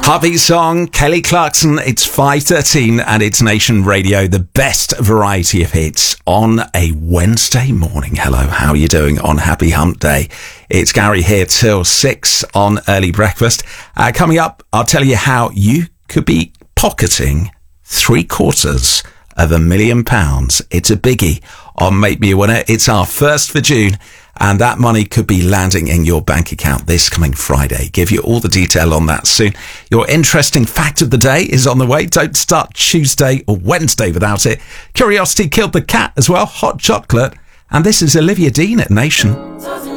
Heartbeat song, Kelly Clarkson. It's 5:13 and it's Nation Radio, the best variety of hits on a Wednesday morning. Hello, how are you doing on Happy Hump Day? It's Gary here till 6 on Early Breakfast. Coming up, I'll tell you how you could be pocketing £750,000. It's a biggie on Make Me a Winner. It's our first for June, and that money could be landing in your bank account this coming Friday. Give you all the detail on that soon. Your interesting fact of the day is on the way. Don't start Tuesday or Wednesday without it. Curiosity killed the cat as well. Hot chocolate. And this is Olivia Dean at Nation.